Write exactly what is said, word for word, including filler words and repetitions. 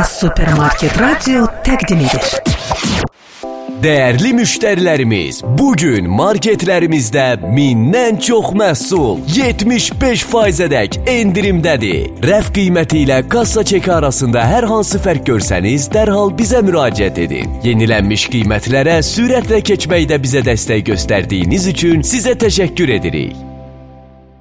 Aras Supermarket Radio təqdim edir. Dəyərli müştərilərimiz, bugün marketlərimizdə mindən çox məhsul yetmiş beş faizədək endirimdədir. Rəf qiyməti ilə kassa çeki arasında hər hansı fərq görsəniz, dərhal bizə müraciət edin. Yenilənmiş qiymətlərə sürətlə keçməkdə bizə dəstək göstərdiyiniz üçün sizə təşəkkür edirik.